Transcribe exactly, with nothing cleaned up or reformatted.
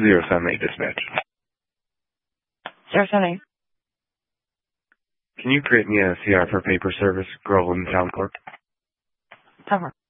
Zero seven eight dispatch. Zero seven eight. Can you create me a C R for paper service, Groveland Town Clerk? Cover.